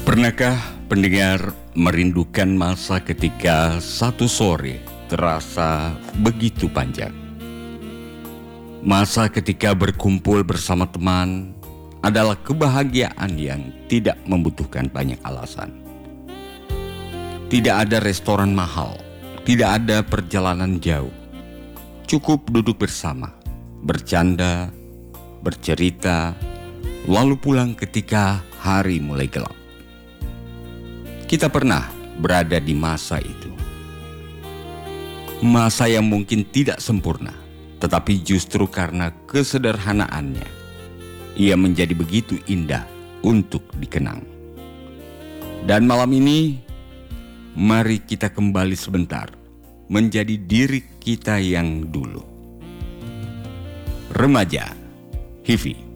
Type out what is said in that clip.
Pernahkah pendengar merindukan masa ketika satu sore terasa begitu panjang? Masa ketika berkumpul bersama teman adalah kebahagiaan yang tidak membutuhkan banyak alasan. Tidak ada restoran mahal, tidak ada perjalanan jauh. Cukup duduk bersama, bercanda, bercerita, lalu pulang ketika hari mulai gelap. Kita pernah berada di masa itu. Masa yang mungkin tidak sempurna, tetapi justru karena kesederhanaannya, ia menjadi begitu indah untuk dikenang. Dan malam ini, mari kita kembali sebentar menjadi diri kita yang dulu. Remaja, HIVI.